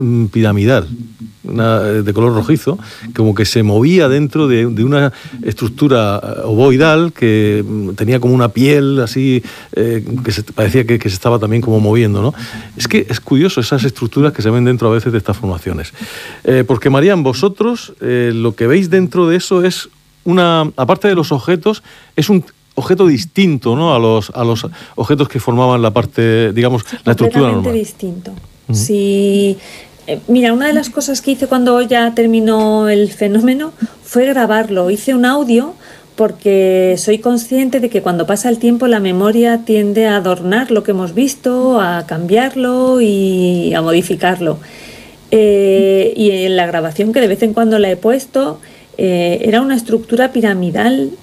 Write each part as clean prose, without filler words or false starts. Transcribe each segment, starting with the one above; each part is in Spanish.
piramidal, de color rojizo, como que se movía dentro de una estructura ovoidal que tenía como una piel así, que parecía que se estaba también como moviendo, ¿no? Es que es curioso esas estructuras que se ven dentro a veces de estas formaciones. Porque, Marían, vosotros lo que veis dentro de eso es aparte de los objetos, es un objeto distinto, ¿no?, a los objetos que formaban la parte, digamos, sí, la estructura normal. Completamente distinto. Sí. Mira, una de las cosas que hice cuando ya terminó el fenómeno fue grabarlo. Hice un audio porque soy consciente de que cuando pasa el tiempo la memoria tiende a adornar lo que hemos visto, a cambiarlo y a modificarlo. Y en la grabación, que de vez en cuando la he puesto, era una estructura piramidal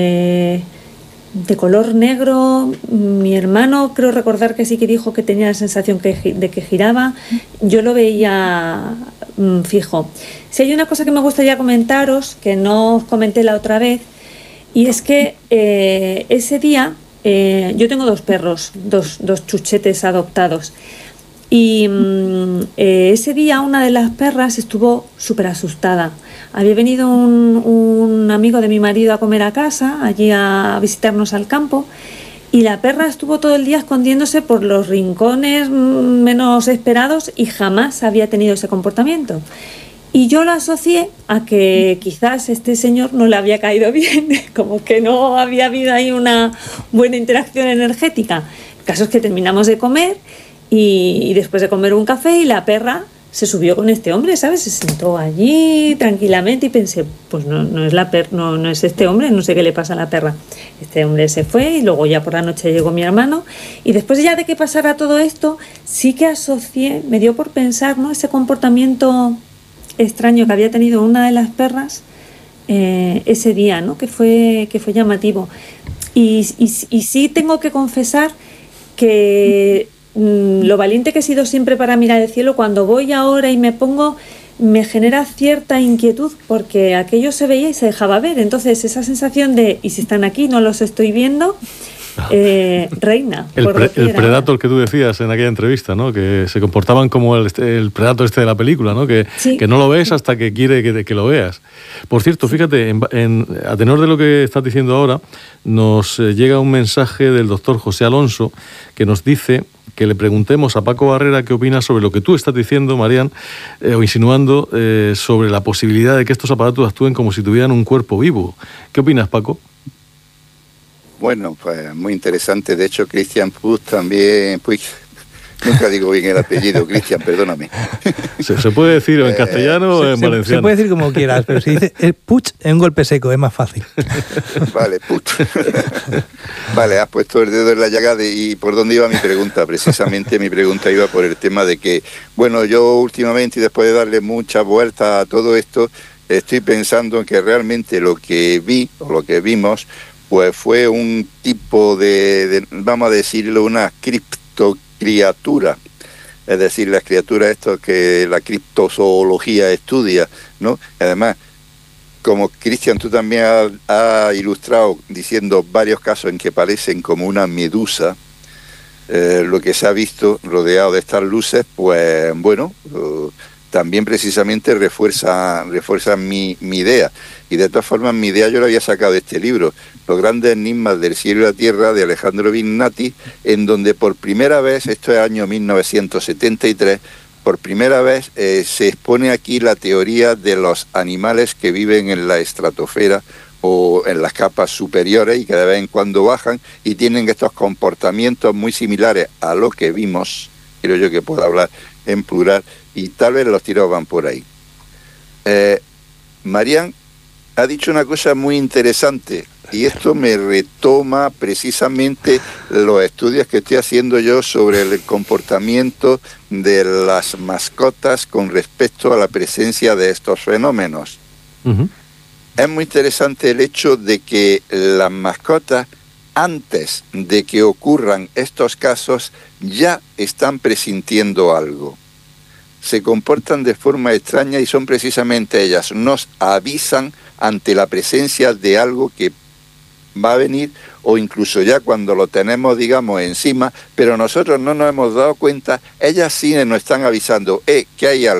de color negro. Mi hermano, creo recordar que sí que dijo que tenía la sensación de que giraba. Yo lo veía fijo. Si hay una cosa que me gustaría comentaros, que no os comenté la otra vez, y es que ese día yo tengo 2 perros, dos chuchetes adoptados. Y ese día una de las perras estuvo súper asustada. Había venido un amigo de mi marido a comer a casa, allí a visitarnos al campo, y la perra estuvo todo el día escondiéndose por los rincones menos esperados y jamás había tenido ese comportamiento. Y yo lo asocié a que quizás este señor no le había caído bien, como que no había habido ahí una buena interacción energética. El caso es que terminamos de comer y después de comer un café, y la perra se subió con este hombre, ¿sabes? Se sentó allí tranquilamente y pensé, pues no es este hombre, no sé qué le pasa a la perra. Este hombre se fue y luego ya por la noche llegó mi hermano, y después ya de que pasara todo esto, sí que asocié, me dio por pensar, ¿no?, ese comportamiento extraño que había tenido una de las perras ese día, ¿no?, que fue llamativo. Y sí tengo que confesar que lo valiente que he sido siempre para mirar el cielo, cuando voy ahora y me pongo, me genera cierta inquietud, porque aquello se veía y se dejaba ver. Entonces esa sensación de, ¿y si están aquí, no los estoy viendo?, reina. El Predator que tú decías en aquella entrevista, ¿no?, que se comportaban como el Predator de la película, ¿no?, que no lo ves hasta que quiere que lo veas. Por cierto, fíjate, a tenor de lo que estás diciendo ahora, nos llega un mensaje del doctor José Alonso, que nos dice que le preguntemos a Paco Barrera qué opina sobre lo que tú estás diciendo, Marían, o insinuando sobre la posibilidad de que estos aparatos actúen como si tuvieran un cuerpo vivo. ¿Qué opinas, Paco? Bueno, pues muy interesante. De hecho, Christian Puig también, nunca digo bien el apellido, Christian, perdóname. ¿Se puede decir en castellano o en valenciano? Se puede decir como quieras, pero si dice Puig en un golpe seco, es más fácil. Vale, Puig. Vale, has puesto el dedo en la llaga y ¿por dónde iba mi pregunta? Precisamente mi pregunta iba por el tema de que, bueno, yo últimamente, y después de darle muchas vueltas a todo esto, estoy pensando en que realmente lo que vi, o lo que vimos, pues fue un tipo de vamos a decirlo, una criptocriatura. Es decir, las criaturas estas que la criptozoología estudia, ¿no? Además, como Cristian, tú también has ilustrado diciendo varios casos en que parecen como una medusa, lo que se ha visto rodeado de estas luces, pues bueno, también precisamente refuerza mi idea. Y de todas formas, mi idea yo la había sacado de este libro, Los grandes enigmas del cielo y la tierra, de Alejandro Vignati, en donde por primera vez, esto es año 1973, por primera vez se expone aquí la teoría de los animales que viven en la estratosfera o en las capas superiores y que de vez en cuando bajan y tienen estos comportamientos muy similares a lo que vimos, creo yo que puedo hablar en plural, y tal vez los tiros van por ahí. Marían ha dicho una cosa muy interesante, y esto me retoma precisamente los estudios que estoy haciendo yo sobre el comportamiento de las mascotas con respecto a la presencia de estos fenómenos. Uh-huh. Es muy interesante el hecho de que las mascotas, antes de que ocurran estos casos, ya están presintiendo algo. Se comportan de forma extraña y son precisamente ellas, nos avisan ante la presencia de algo que va a venir, o incluso ya cuando lo tenemos, digamos, encima, pero nosotros no nos hemos dado cuenta, ellas sí nos están avisando, que hay algo.